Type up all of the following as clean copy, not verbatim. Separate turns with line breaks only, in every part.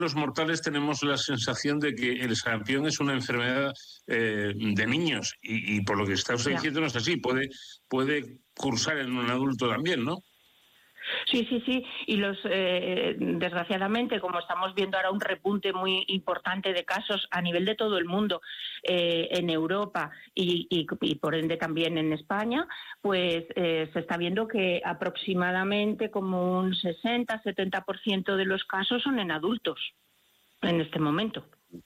los mortales tenemos la sensación de que el sarampión es una enfermedad de niños y por lo que está usted diciendo no es así, puede cursar en un adulto también, ¿no?
Sí. Y desgraciadamente, como estamos viendo ahora un repunte muy importante de casos a nivel de todo el mundo, en Europa y por ende también en España, pues se está viendo que aproximadamente como un 60-70% de los casos son en adultos en este momento.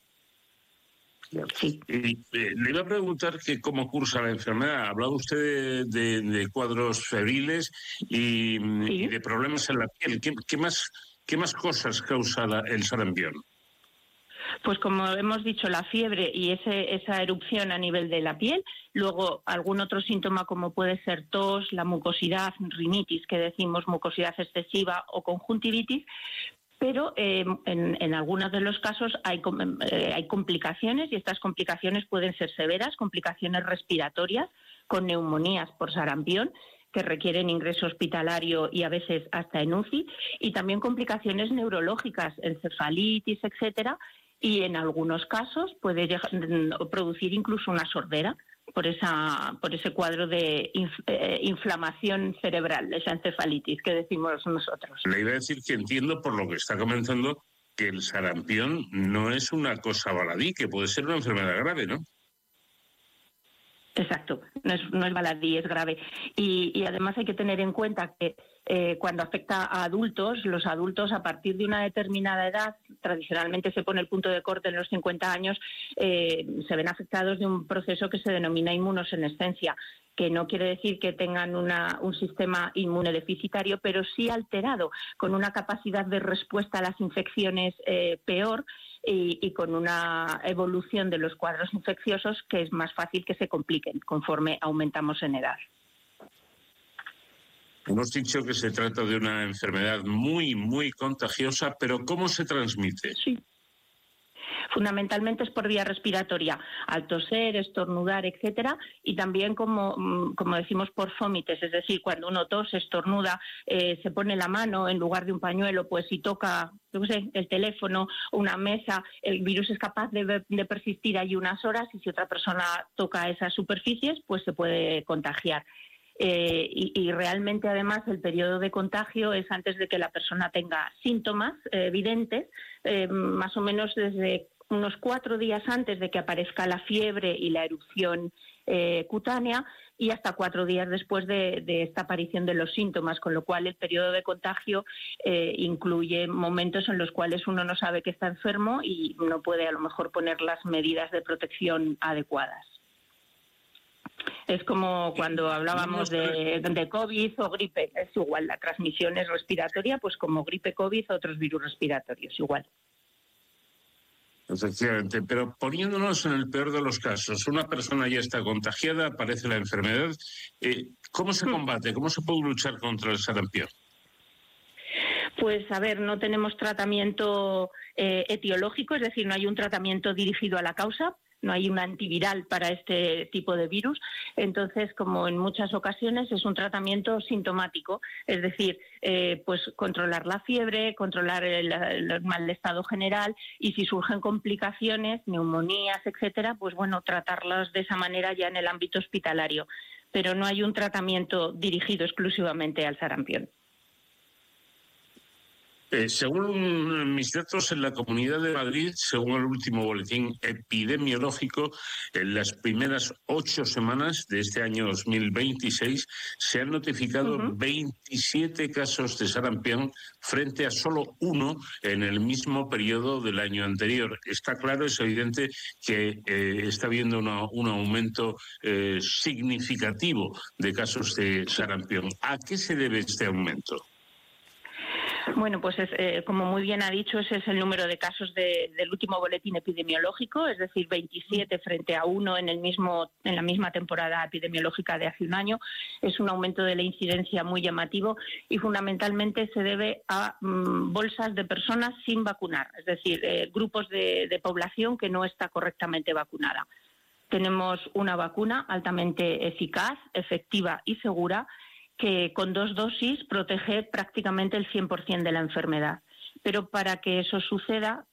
Sí.
Le iba a preguntar que cómo cursa la enfermedad. Hablaba usted de cuadros febriles y de problemas en la piel. ¿Qué más cosas causa el sarampión?
Pues como hemos dicho, la fiebre y esa erupción a nivel de la piel, luego algún otro síntoma como puede ser tos, la mucosidad, rinitis, que decimos mucosidad excesiva o conjuntivitis, pero en algunos de los casos hay complicaciones y estas complicaciones pueden ser severas, complicaciones respiratorias con neumonías por sarampión que requieren ingreso hospitalario y a veces hasta en UCI, y también complicaciones neurológicas, encefalitis, etcétera, y en algunos casos puede producir incluso una sordera por ese cuadro de inflamación cerebral, esa encefalitis que decimos nosotros.
Le iba a decir que entiendo por lo que está comentando que el sarampión no es una cosa baladí, que puede ser una enfermedad grave, ¿no?
Exacto, no es baladí, es grave. Y además hay que tener en cuenta que cuando afecta a adultos, los adultos a partir de una determinada edad, tradicionalmente se pone el punto de corte en los 50 años, se ven afectados de un proceso que se denomina inmunosenescencia, que no quiere decir que tengan un sistema inmune deficitario, pero sí alterado, con una capacidad de respuesta a las infecciones peor, y con una evolución de los cuadros infecciosos que es más fácil que se compliquen conforme aumentamos en edad.
Hemos dicho que se trata de una enfermedad muy, muy contagiosa, pero ¿cómo se transmite?
Sí. Fundamentalmente es por vía respiratoria, al toser, estornudar, etcétera, y también como decimos por fómites, es decir, cuando uno tose, estornuda, se pone la mano en lugar de un pañuelo, pues si toca, no sé, el teléfono o una mesa, el virus es capaz de persistir ahí unas horas y si otra persona toca esas superficies, pues se puede contagiar. Y realmente además el periodo de contagio es antes de que la persona tenga síntomas evidentes, más o menos desde unos 4 días antes de que aparezca la fiebre y la erupción cutánea y hasta 4 días después de esta aparición de los síntomas, con lo cual el periodo de contagio incluye momentos en los cuales uno no sabe que está enfermo y no puede a lo mejor poner las medidas de protección adecuadas. Es como cuando hablábamos de COVID o gripe, es igual, la transmisión es respiratoria, pues como gripe, COVID, otros virus respiratorios, igual.
Efectivamente, pero poniéndonos en el peor de los casos, una persona ya está contagiada, aparece la enfermedad, ¿cómo se combate? ¿Cómo se puede luchar contra el sarampión?
Pues a ver, no tenemos tratamiento etiológico, es decir, no hay un tratamiento dirigido a la causa, no hay un antiviral para este tipo de virus. Entonces, como en muchas ocasiones, es un tratamiento sintomático, es decir, pues controlar la fiebre, controlar el mal estado general y si surgen complicaciones, neumonías, etcétera, pues bueno, tratarlas de esa manera ya en el ámbito hospitalario. Pero no hay un tratamiento dirigido exclusivamente al sarampión.
Según mis datos, en la Comunidad de Madrid, según el último boletín epidemiológico, en las primeras 8 semanas de este año 2026 se han notificado 27 casos de sarampión frente a solo 1 en el mismo periodo del año anterior. Está claro, es evidente que está habiendo un aumento significativo de casos de sarampión. ¿A qué se debe este aumento?
Bueno, pues como muy bien ha dicho, ese es el número de casos del último boletín epidemiológico, es decir, 27 frente a 1 en la misma temporada epidemiológica de hace un año. Es un aumento de la incidencia muy llamativo y fundamentalmente se debe a bolsas de personas sin vacunar, es decir, grupos de población que no está correctamente vacunada. Tenemos una vacuna altamente eficaz, efectiva y segura, que con 2 dosis protege prácticamente el 100% de la enfermedad. Pero para que eso suceda